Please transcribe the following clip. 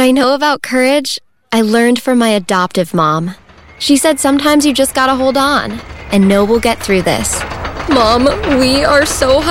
I know about courage, I learned from my adoptive mom. She said sometimes you just gotta hold on, and know we'll get through this. Mom, we are so